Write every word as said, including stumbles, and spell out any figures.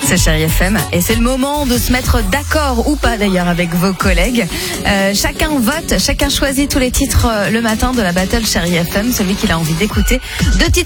C'est Chérie F M et c'est le moment de se mettre d'accord ou pas d'ailleurs avec vos collègues. Euh, chacun vote, chacun choisit tous les titres euh, le matin de la battle Chérie F M, celui qu'il a envie d'écouter. Deux titres